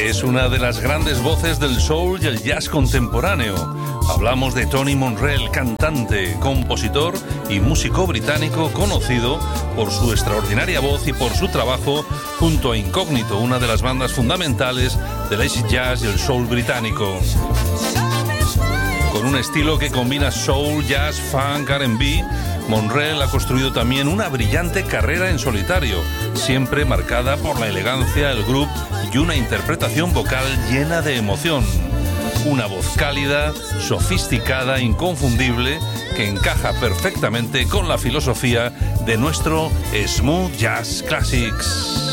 Es una de las grandes voces del soul y el jazz contemporáneo. Hablamos de Tony Monrell, cantante, compositor y músico británico conocido por su extraordinaria voz y por su trabajo junto a Incógnito, una de las bandas fundamentales del acid jazz y el soul británico. Con un estilo que combina soul, jazz, funk, R&B, Monrell ha construido también una brillante carrera en solitario, siempre marcada por la elegancia, el groove y una interpretación vocal llena de emoción. Una voz cálida, sofisticada, inconfundible, que encaja perfectamente con la filosofía de nuestro Smooth Jazz Classics.